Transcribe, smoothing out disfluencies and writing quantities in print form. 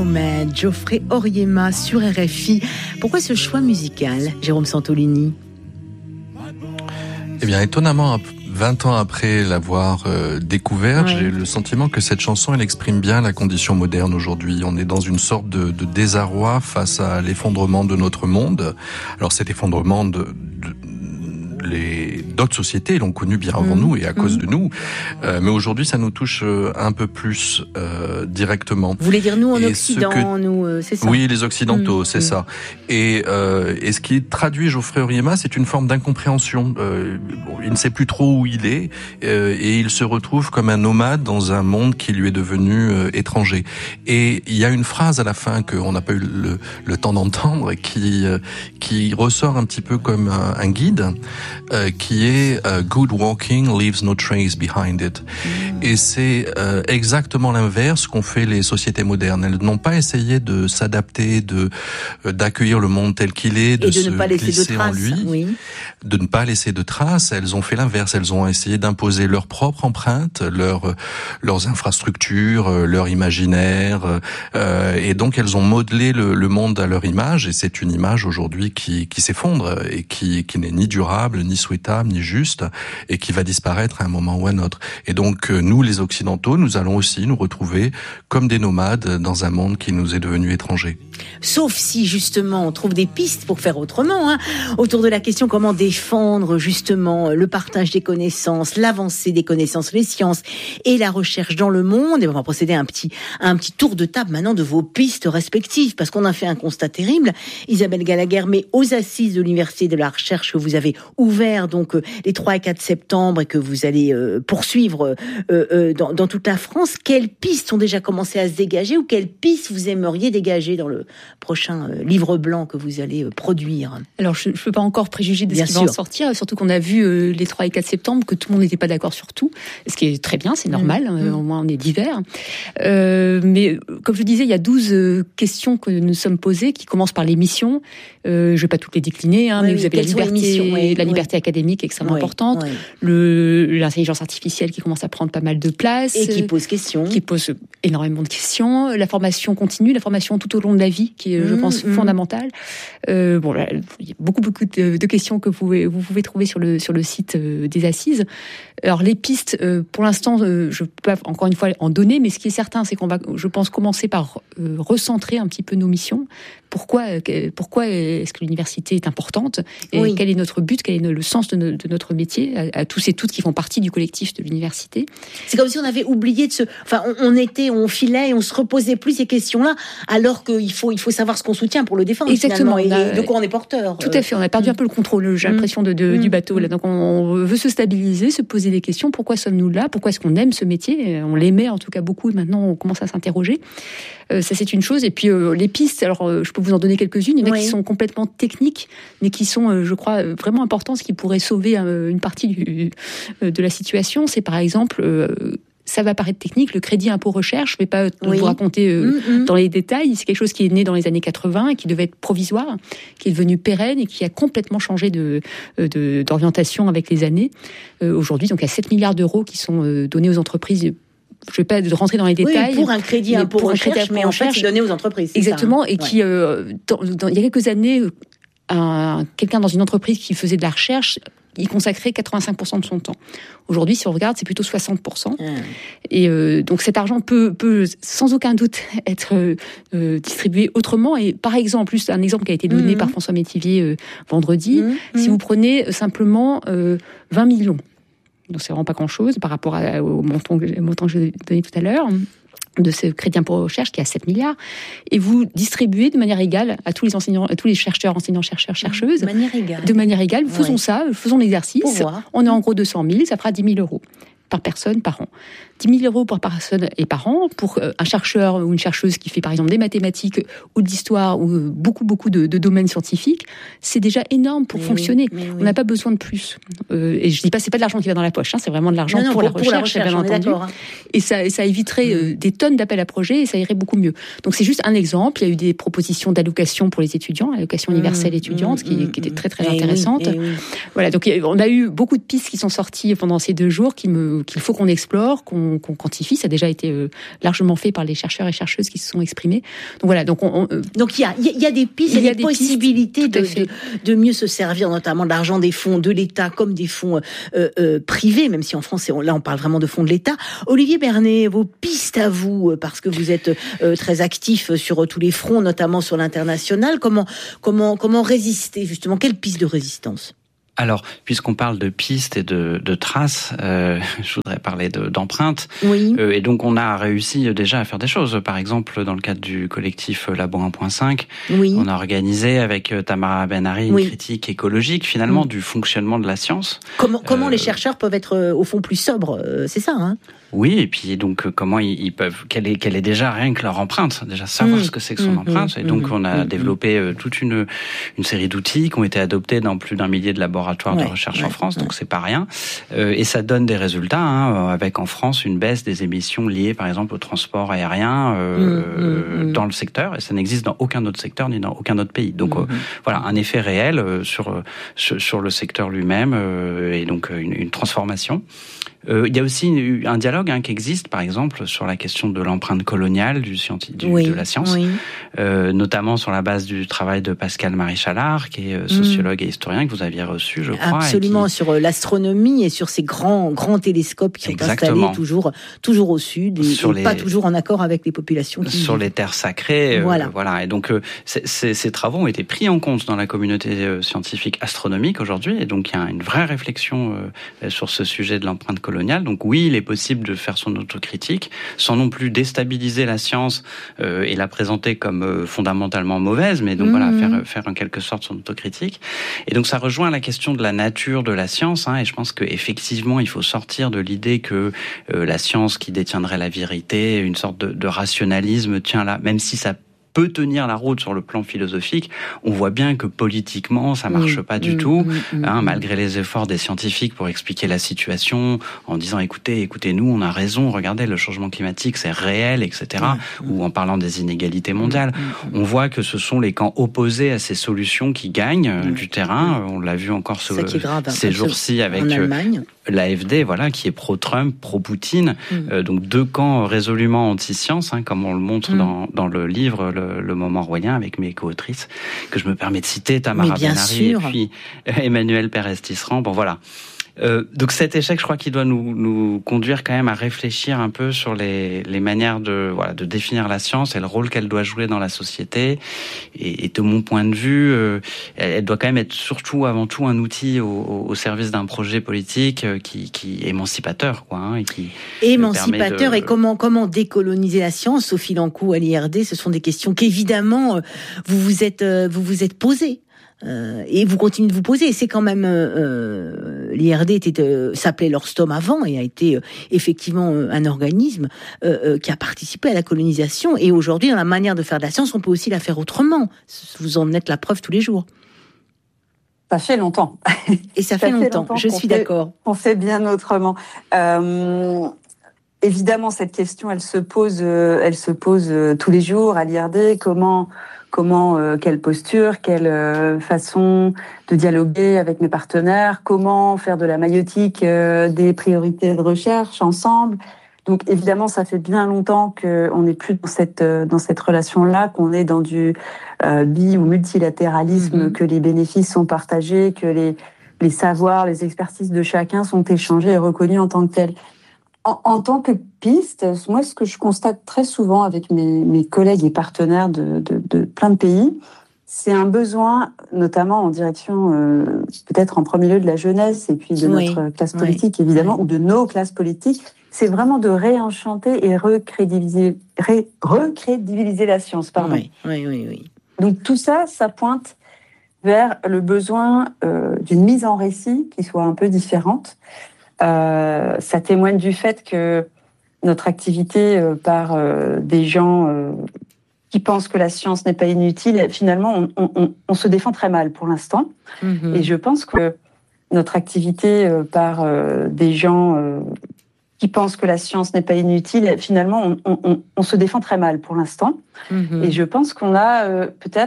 Nomad, Geoffrey Oryema sur RFI. Pourquoi ce choix musical, Jérôme Santolini? Eh bien, étonnamment, 20 ans après l'avoir découverte, j'ai le sentiment que cette chanson, elle exprime bien la condition moderne aujourd'hui. On est dans une sorte de désarroi face à l'effondrement de notre monde. Alors cet effondrement d'autres sociétés l'ont connu bien avant nous et à cause de nous. Mais aujourd'hui, ça nous touche un peu plus directement. Vous voulez dire nous en Occident, c'est ça? Oui, les Occidentaux, c'est ça. Et ce qui traduit Geoffrey Oryema, c'est une forme d'incompréhension. Il ne sait plus trop où il est et il se retrouve comme un nomade dans un monde qui lui est devenu étranger. Et il y a une phrase à la fin qu'on n'a pas eu le temps d'entendre qui ressort un petit peu comme un guide. Qui est good walking leaves no trace behind it. Et c'est exactement l'inverse qu'ont fait les sociétés modernes. Elles n'ont pas essayé de s'adapter, d'accueillir le monde tel qu'il est, de se glisser en lui, de ne pas laisser de traces. Elles ont fait l'inverse. Elles ont essayé d'imposer leur propre empreinte, leurs infrastructures, leur imaginaire, et donc elles ont modelé le monde à leur image. Et c'est une image aujourd'hui qui s'effondre et qui n'est ni durable, ni souhaitable, ni juste, et qui va disparaître à un moment ou à un autre. Et donc, nous, les Occidentaux, nous allons aussi nous retrouver comme des nomades dans un monde qui nous est devenu étranger. Sauf si, justement, on trouve des pistes pour faire autrement, autour de la question comment défendre, justement, le partage des connaissances, l'avancée des connaissances, les sciences et la recherche dans le monde. Et on va procéder à un petit tour de table maintenant de vos pistes respectives, parce qu'on a fait un constat terrible. Isabelle Gallagher, mais aux assises de l'Université de la Recherche que vous avez ouvert donc les 3 et 4 septembre et que vous allez poursuivre dans toute la France, quelles pistes ont déjà commencé à se dégager ou quelles pistes vous aimeriez dégager dans le prochain livre blanc que vous allez produire? Alors je ne peux pas encore préjuger de ce qui va en sortir, surtout qu'on a vu les 3 et 4 septembre que tout le monde n'était pas d'accord sur tout, ce qui est très bien, c'est normal, au moins on est divers. Mais comme je disais, il y a 12 questions que nous sommes posées qui commencent par les missions. Je ne vais pas toutes les décliner, mais vous avez la liberté académique extrêmement importante, l'intelligence artificielle qui commence à prendre pas mal de place. Et qui pose question. Qui pose énormément de questions. La formation continue, la formation tout au long de la vie, qui est, je pense, fondamentale. Il y a beaucoup de questions que vous pouvez trouver sur le site des Assises. Alors, les pistes, pour l'instant, je ne peux pas, encore une fois, en donner, mais ce qui est certain, c'est qu'on va, je pense, commencer par recentrer un petit peu nos missions. Pourquoi est-ce que l'université est importante et quel est notre but, quel est le sens de notre métier à tous et toutes qui font partie du collectif de l'université. C'est comme si on avait oublié on filait et on se reposait plus ces questions-là, alors qu'il faut savoir ce qu'on soutient pour le défendre. Exactement. Et de quoi on est porteur. Tout à fait. On a perdu un peu le contrôle, j'ai l'impression, du bateau. Là. Donc on veut se stabiliser, se poser des questions. Pourquoi sommes-nous là? Pourquoi est-ce qu'on aime ce métier? On l'aimait en tout cas beaucoup et maintenant on commence à s'interroger. Ça, c'est une chose. Et puis, les pistes, alors, je peux vous en donner quelques-unes. Il y en a qui sont complètement techniques, mais qui sont, je crois, vraiment importantes, ce qui pourrait sauver une partie de la situation. C'est, par exemple, ça va paraître technique, le crédit impôt recherche. Je ne vais pas vous raconter dans les détails. C'est quelque chose qui est né dans les années 80 et qui devait être provisoire, qui est devenu pérenne et qui a complètement changé d'orientation avec les années. Aujourd'hui, donc, il y a 7 milliards d'euros qui sont donnés aux entreprises. Je ne vais pas rentrer dans les détails. Pour un crédit impôt recherche, mais en fait, c'est donné aux entreprises. Exactement, et qui, il y a quelques années, quelqu'un dans une entreprise qui faisait de la recherche, il consacrait 85% de son temps. Aujourd'hui, si on regarde, c'est plutôt 60%. Et donc cet argent peut sans aucun doute être distribué autrement. Et par exemple, juste un exemple qui a été donné par François Métivier vendredi, si vous prenez simplement 20 millions, donc c'est vraiment pas grand-chose par rapport au montant que j'ai donné tout à l'heure, de ce crédit impôt recherche qui est à 7 milliards, et vous distribuez de manière égale à tous les enseignants, à tous les chercheurs, enseignants, chercheurs, chercheuses. De manière égale. Faisons ça, faisons l'exercice. On est en gros 200 000, ça fera 10 000 euros par personne, par an. 10 000 euros par personne et par an pour un chercheur ou une chercheuse qui fait par exemple des mathématiques ou de l'histoire ou beaucoup de domaines scientifiques, c'est déjà énorme pour fonctionner. On n'a pas besoin de plus. Et je dis pas, c'est pas de l'argent qui va dans la poche, c'est vraiment de l'argent pour la recherche, bien entendu. Et ça éviterait des tonnes d'appels à projets et ça irait beaucoup mieux. Donc c'est juste un exemple. Il y a eu des propositions d'allocation pour les étudiants, allocation universelle étudiante qui était très très intéressante. Voilà, donc on a eu beaucoup de pistes qui sont sorties pendant ces 2 jours qui me qu'il faut qu'on explore, qu'on quantifie. Ça a déjà été largement fait par les chercheurs et chercheuses qui se sont exprimés. Donc voilà. Donc il y a des pistes, il y a des possibilités de mieux se servir, notamment de l'argent des fonds de l'État comme des fonds privés, même si en France, là on parle vraiment de fonds de l'État. Olivier Bernet, vos pistes à vous, parce que vous êtes très actif sur tous les fronts, notamment sur l'international. Comment résister justement? Quelle piste de résistance? Alors, puisqu'on parle de pistes et de traces, je voudrais parler d'empreintes. Oui. Et donc, on a réussi déjà à faire des choses. Par exemple, dans le cadre du collectif Labo 1.5, oui. on a organisé avec Tamara Benari une critique écologique, finalement, du fonctionnement de la science. Comment les chercheurs peuvent être, au fond, plus sobres, c'est ça, hein? Oui, et puis donc comment ils peuvent, quelle est déjà rien que leur empreinte, déjà savoir ce que c'est que son empreinte. Et donc on a développé toute une série d'outils qui ont été adoptés dans plus d'un millier de laboratoires de recherche en France, donc c'est pas rien. Et ça donne des résultats, avec en France une baisse des émissions liées par exemple au transport aérien dans le secteur, et ça n'existe dans aucun autre secteur ni dans aucun autre pays. Donc voilà, un effet réel sur le secteur lui-même, et donc une transformation. Il y a aussi un dialogue qui existe, par exemple, sur la question de l'empreinte coloniale de la science, notamment sur la base du travail de Pascal-Marie Chalard, qui est sociologue et historien, que vous aviez reçu, je crois. Absolument, sur l'astronomie et sur ces grands télescopes qui sont installés toujours au sud, et pas toujours en accord avec les populations qui sur les terres sacrées. Voilà. Et donc, ces travaux ont été pris en compte dans la communauté scientifique astronomique aujourd'hui, et donc il y a une vraie réflexion sur ce sujet de l'empreinte coloniale. Donc oui, il est possible de faire son autocritique sans non plus déstabiliser la science et la présenter comme fondamentalement mauvaise, mais donc faire en quelque sorte son autocritique. Et donc ça rejoint la question de la nature de la science, et je pense qu'effectivement il faut sortir de l'idée que la science qui détiendrait la vérité, une sorte de rationalisme tient là, même si ça peut tenir la route sur le plan philosophique, on voit bien que politiquement ça marche pas du tout, malgré les efforts des scientifiques pour expliquer la situation en disant écoutez-nous, on a raison, regardez, le changement climatique c'est réel, etc. Ou en parlant des inégalités mondiales, on voit que ce sont les camps opposés à ces solutions qui gagnent du terrain. On l'a vu encore ces jours-ci avec l'AfD, qui est pro-Trump, pro-Poutine, donc deux camps résolument anti-science, comme on le montre dans le livre Le Moment Royen, avec mes co-autrices, que je me permets de citer, Tamara Benari et puis Emmanuel Pérez-Tisserand. Bon, voilà. Donc cet échec, je crois qu'il doit nous conduire quand même à réfléchir un peu sur les manières de définir la science et le rôle qu'elle doit jouer dans la société. Et de mon point de vue, elle doit quand même être surtout, avant tout, un outil au service d'un projet politique qui est émancipateur, et qui émancipateur. Et comment décoloniser la science? Sophie Lancou à l'IRD, ce sont des questions qu'évidemment vous vous êtes posées. Et vous continuez de vous poser. C'est quand même l'IRD s'appelait l'Orstom avant et a été effectivement un organisme qui a participé à la colonisation. Et aujourd'hui, dans la manière de faire de la science, on peut aussi la faire autrement. Vous en êtes la preuve tous les jours. Ça fait longtemps. Et ça fait longtemps. Je suis d'accord. On fait bien autrement. Évidemment, cette question, elle se pose tous les jours à l'IRD. Quelle posture, quelle façon de dialoguer avec mes partenaires, comment faire de la maïeutique des priorités de recherche ensemble. Donc évidemment, ça fait bien longtemps qu'on n'est plus dans cette relation-là, qu'on est dans du bi- ou multilatéralisme, que les bénéfices sont partagés, que les savoirs, les expertises de chacun sont échangés et reconnus en tant que tels. En tant que piste, moi, ce que je constate très souvent avec mes collègues et partenaires de plein de pays, c'est un besoin, notamment en direction, peut-être en premier lieu de la jeunesse et puis de notre classe politique, évidemment, ou de nos classes politiques, c'est vraiment de réenchanter et recrédibiliser la science. Pardon. Oui. Donc tout ça, ça pointe vers le besoin d'une mise en récit qui soit un peu différente. Ça témoigne du fait que notre activité par des gens qui pensent que la science n'est pas inutile, finalement, on se défend très mal pour l'instant. Et je pense que notre activité par des gens qui pensent que la science n'est pas inutile, finalement, on se défend très mal pour l'instant. Et je pense qu'on a peut-être